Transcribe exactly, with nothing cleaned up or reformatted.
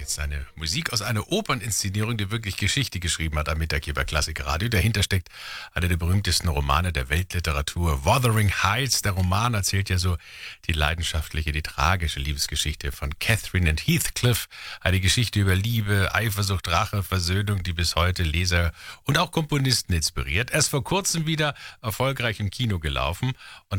jetzt eine Musik aus einer Operninszenierung, die wirklich Geschichte geschrieben hat am Mittag hier bei Klassik Radio. Dahinter steckt einer der berühmtesten Romane der Weltliteratur, Wuthering Heights. Der Roman erzählt ja so die leidenschaftliche, die tragische Liebesgeschichte von Catherine und Heathcliff. Eine Geschichte über Liebe, Eifersucht, Rache, Versöhnung, die bis heute Leser und auch Komponisten inspiriert. Erst vor kurzem wieder erfolgreich im Kino gelaufen. Und